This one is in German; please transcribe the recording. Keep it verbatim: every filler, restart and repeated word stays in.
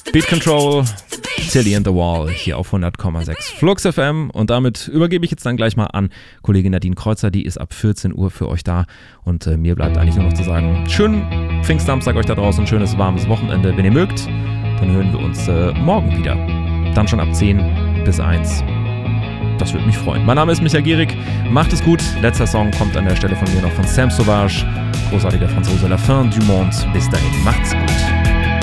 Beat Control, Tilly and the Wall hier auf hundert Komma sechs Flux F M und damit übergebe ich jetzt dann gleich mal an Kollegin Nadine Kreuzer, die ist ab vierzehn Uhr für euch da und äh, mir bleibt eigentlich nur noch zu sagen, schönen Pfingstsamstag euch da draußen, schönes warmes Wochenende, wenn ihr mögt, dann hören wir uns äh, morgen wieder, dann schon ab zehn bis eins. Das würde mich freuen. Mein Name ist Michael Gierig, macht es gut, letzter Song kommt an der Stelle von mir noch von Sam Sauvage, großartiger Franzose, La Fin du Monde, bis dahin, macht's gut.